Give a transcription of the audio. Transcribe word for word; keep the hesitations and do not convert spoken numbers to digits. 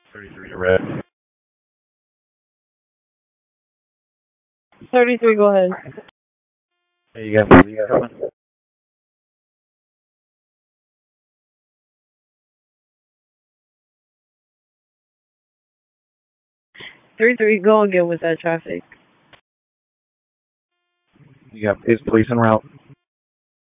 thirty-three to red. thirty-three, go ahead. Hey, you got police coming? thirty-three, go again with that traffic. You got is police en route?